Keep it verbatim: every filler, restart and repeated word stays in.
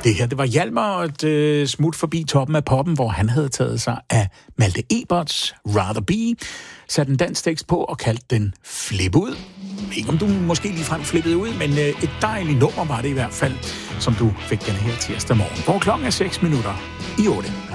Det her, det var Hjalmar og et øh, smut forbi toppen af poppen, hvor han havde taget sig af Malte Eberts Rather Be, sat en dansk tekst på og kaldt den Flip Ud. Ikke om du måske ligefrem flippede ud, men øh, et dejligt nummer var det i hvert fald, som du fik den her tirsdag morgen. Hvor klokken er seks minutter i otte.